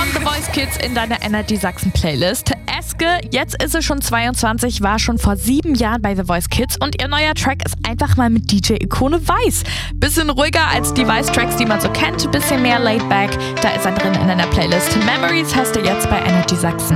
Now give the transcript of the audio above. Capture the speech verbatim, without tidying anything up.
The Voice Kids in deiner Energy Sachsen Playlist. Eske, jetzt ist sie schon zweiundzwanzig, war schon vor sieben Jahren bei The Voice Kids und ihr neuer Track ist einfach mal mit D J-Ikone Weiß. Bisschen ruhiger als die Weiß-Tracks, die man so kennt, bisschen mehr laid back. Da ist er drin in deiner Playlist. Memories hast du jetzt bei Energy Sachsen.